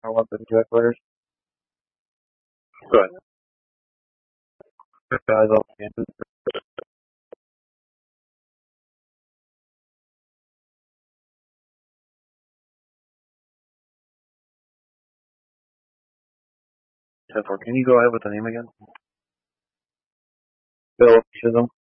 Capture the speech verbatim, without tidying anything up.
I want the direct letters. Go ahead. Guys, I'll begin. ten four. Can you go ahead with the name again? Bill Chisholm.